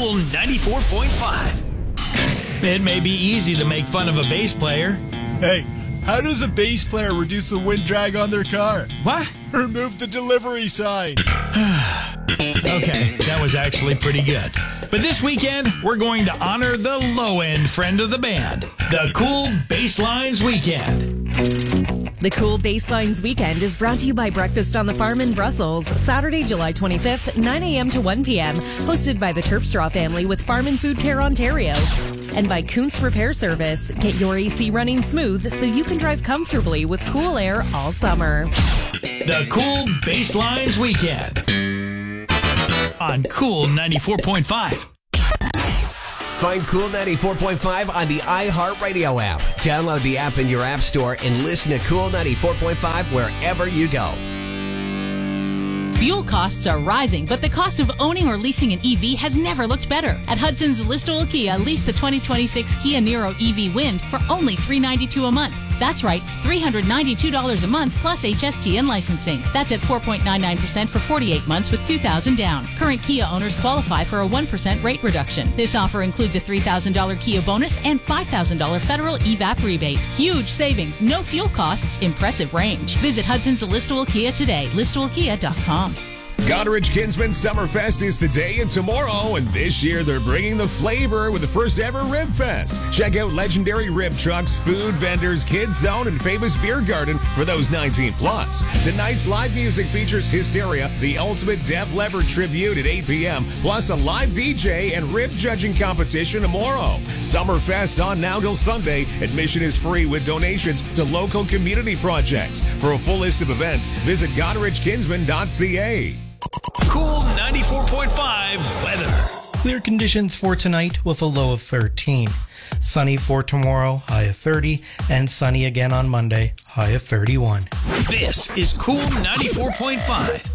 Cool 94.5. It may be easy to make fun of a bass player. Hey, how does a bass player reduce the wind drag on their car? What? Remove the delivery sign. Okay, that was actually pretty good. But this weekend, we're going to honor the low-end friend of the band, the Cool Basslines Weekend. The Cool Basslines Weekend is brought to you by Breakfast on the Farm in Brussels, Saturday, July 25th, 9 a.m. to 1 p.m., hosted by the Terpstra family with Farm and Food Care Ontario. And by Kuntz Repair Service. Get your AC running smooth so you can drive comfortably with cool air all summer. The Cool Basslines Weekend on Cool 94.5. Find Cool 94.5 on the iHeartRadio app. Download the app in your app store and listen to Cool 94.5 wherever you go. Fuel costs are rising, but the cost of owning or leasing an EV has never looked better. At Hudson's Listowel Kia, lease the 2026 Kia Niro EV Wind for only $392 a month. That's right, $392 a month plus HST and licensing. That's at 4.99% for 48 months with $2,000 down. Current Kia owners qualify for a 1% rate reduction. This offer includes a $3,000 Kia bonus and $5,000 federal EVAP rebate. Huge savings, no fuel costs, impressive range. Visit Hudson's Listowel Kia today, listowelkia.com. Goderich Kinsman Summerfest is today and tomorrow, and this year they're bringing the flavor with the first ever Rib Fest. Check out legendary rib trucks, food vendors, kids zone, and famous beer garden for those 19 plus. Tonight's live music features Hysteria, the ultimate Def Leppard tribute at 8 p.m., plus a live DJ and rib judging competition tomorrow. Summerfest on now till Sunday. Admission is free with donations to local community projects. For a full list of events, visit GoderichKinsman.ca. Cool 94.5 weather. Clear conditions for tonight with a low of 13. Sunny for tomorrow, high of 30. And sunny again on Monday, high of 31. This is Cool 94.5.